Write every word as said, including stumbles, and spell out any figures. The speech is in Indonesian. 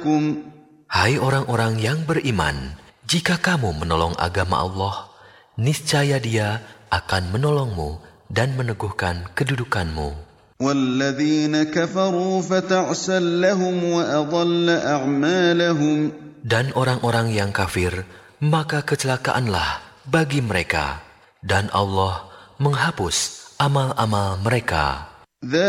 لكم. Hai orang-orang yang beriman, jika kamu menolong agama Allah, niscaya Dia akan menolongmu dan meneguhkan kedudukanmu. وَالَّذِينَ كَفَرُوا فَتَعْسًا لَهُمْ وَأَضَلَّ أَعْمَالَهُمْ. Dan orang-orang yang kafir, maka kecelakaanlah bagi mereka, dan Allah menghapus amal-amal mereka.